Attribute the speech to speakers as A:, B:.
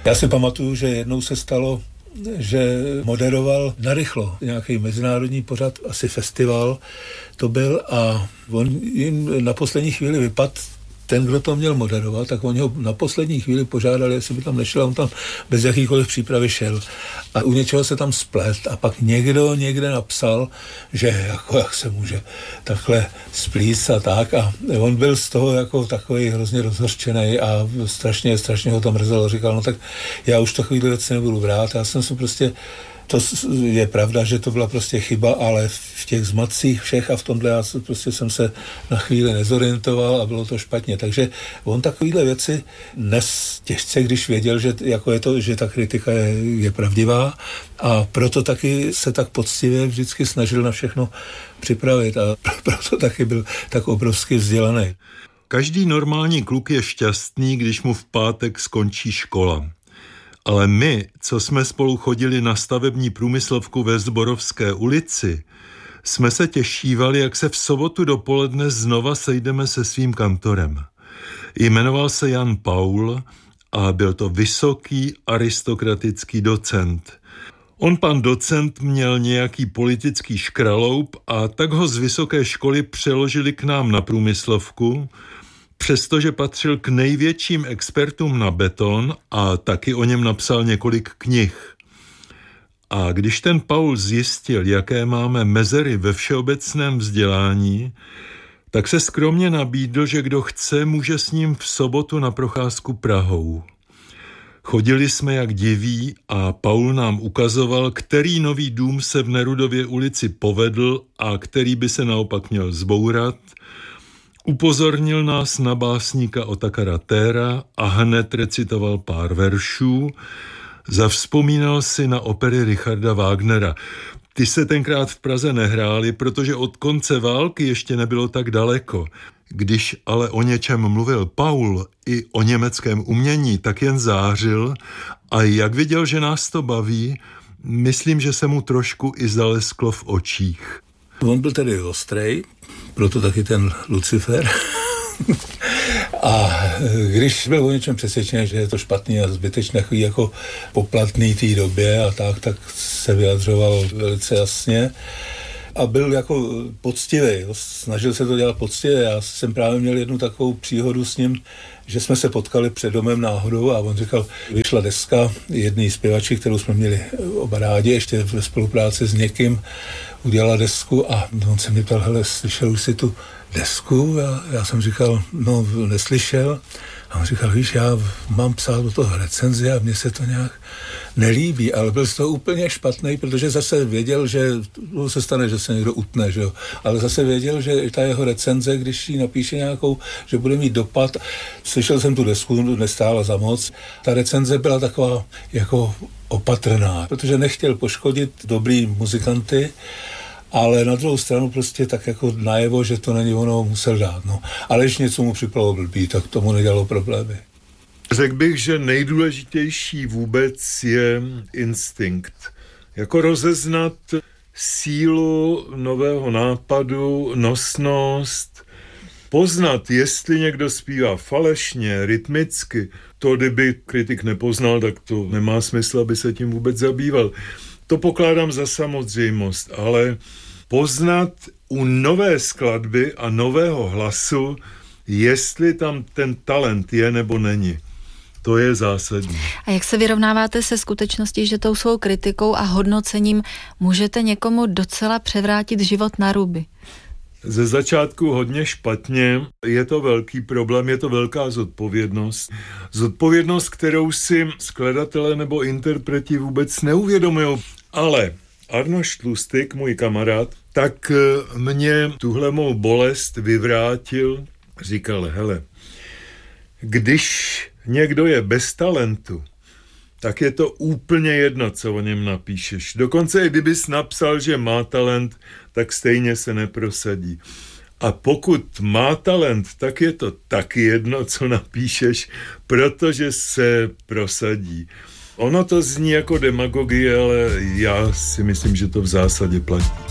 A: Já si pamatuju, že jednou se stalo, že moderoval narychlo nějaký mezinárodní pořad, asi festival to byl, a on jim na poslední chvíli vypadl. Ten, kdo to měl moderovat, tak oni ho na poslední chvíli požádali, jestli by tam nešel, a on tam bez jakýkoliv přípravy šel. A u něčeho se tam splet a pak někdo někde napsal, že jako jak se může takhle splíct a tak. A on byl z toho jako takový hrozně rozhořčený a strašně ho tam mrzelo. Říkal, no tak já už takovýhle věci nebudu brát. Já jsem se prostě, to je pravda, že to byla prostě chyba, ale v těch zmatcích všech a v tomhle já prostě jsem se na chvíli nezorientoval a bylo to špatně. Takže on takovýhle věci dnes těžce, když věděl, že jako je to, že ta kritika je pravdivá, a proto taky se tak poctivě vždycky snažil na všechno připravit a proto taky byl tak obrovsky vzdělaný.
B: Každý normální kluk je šťastný, když mu v pátek skončí škola. Ale my, co jsme spolu chodili na stavební průmyslovku ve Zborovské ulici, jsme se těšívali, jak se v sobotu dopoledne znova sejdeme se svým kantorem. Jmenoval se Jan Paul a byl to vysoký aristokratický docent. On, pan docent, měl nějaký politický škraloup a tak ho z vysoké školy přeložili k nám na průmyslovku, přestože patřil k největším expertům na beton a taky o něm napsal několik knih. A když ten Paul zjistil, jaké máme mezery ve všeobecném vzdělání, tak se skromně nabídl, že kdo chce, může s ním v sobotu na procházku Prahou. Chodili jsme jak diví a Paul nám ukazoval, který nový dům se v Nerudově ulici povedl a který by se naopak měl zbourat. Upozornil nás na básníka Otakara Téra a hned recitoval pár veršů. Zavzpomínal si na opery Richarda Wagnera. Ty se tenkrát v Praze nehrály, protože od konce války ještě nebylo tak daleko. Když ale o něčem mluvil Paul i o německém umění, tak jen zářil, a jak viděl, že nás to baví, myslím, že se mu trošku i zalesklo v očích.
A: On byl tedy ostrej, proto taky ten Lucifer. A když byl o něčem přesvědčený, že je to špatný a zbytečný, jako poplatný té době a tak se vyjadřoval velice jasně. A byl jako poctivý, snažil se to dělat poctivě. Já jsem právě měl jednu takovou příhodu s ním, že jsme se potkali před domem náhodou a on říkal, vyšla deska jedné zpěvačky, kterou jsme měli oba rádi, ještě ve spolupráci s někým, udělala desku a on se mě ptal, hele, slyšel už si tu desku? A já jsem říkal, no, neslyšel. A on říkal, víš, já mám psát do toho recenzi a mně se to nějak nelíbí, ale byl z toho úplně špatný, protože zase věděl, že se stane, že se někdo utne, že jo? Ale zase věděl, že ta jeho recenze, když ji napíše nějakou, že bude mít dopad. Slyšel jsem tu desku, nestála za moc. Ta recenze byla taková jako opatrná, protože nechtěl poškodit dobrý muzikanty, ale na druhou stranu prostě tak jako najevo, že to není ono, musel dát. No. Ale když něco mu připadalo blbý, tak tomu nedělalo problémy.
B: Řekl bych, že nejdůležitější vůbec je instinkt. Jako rozeznat sílu nového nápadu, nosnost, poznat, jestli někdo zpívá falešně, rytmicky. To, kdyby kritik nepoznal, tak to nemá smysl, aby se tím vůbec zabýval. To pokládám za samozřejmost, ale poznat u nové skladby a nového hlasu, jestli tam ten talent je nebo není. To je zásadní.
C: A jak se vyrovnáváte se skutečností, že tou svou kritikou a hodnocením můžete někomu docela převrátit život na ruby?
B: Ze začátku hodně špatně, je to velký problém, je to velká zodpovědnost. Zodpovědnost, kterou si skladatelé nebo interpreti vůbec neuvědomují. Ale Arnošt Lustig, můj kamarád, tak mě tuhle mou bolest vyvrátil. Říkal, hele, když někdo je bez talentu, tak je to úplně jedno, co o něm napíšeš. Dokonce i kdybys napsal, že má talent, tak stejně se neprosadí. A pokud má talent, tak je to taky jedno, co napíšeš, protože se prosadí. Ono to zní jako demagogie, ale já si myslím, že to v zásadě platí.